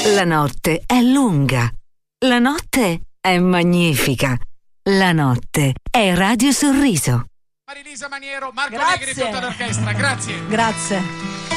La notte è lunga. La notte è magnifica. La notte è Radio Sorriso. Marilisa Maniero, Marco Negri, tutta l'orchestra, grazie. Grazie.